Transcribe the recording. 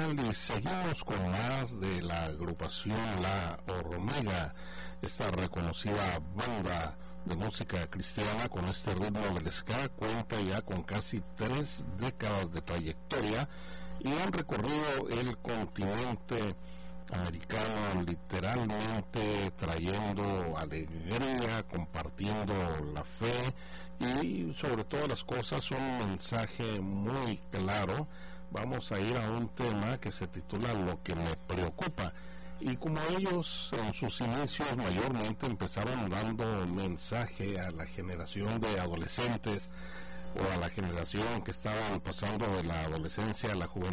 tal? Y seguimos con más de la agrupación La Hormiga, esta reconocida banda de música cristiana con este ritmo del ska. Cuenta ya con casi 3 décadas de trayectoria y han recorrido el continente americano literalmente, trayendo alegría, compartiendo la fe y sobre todas las cosas un mensaje muy claro. Vamos a ir a un tema que se titula Lo que me preocupa, y como ellos en sus inicios mayormente empezaron dando mensaje a la generación de adolescentes o a la generación que estaban pasando de la adolescencia a la juventud,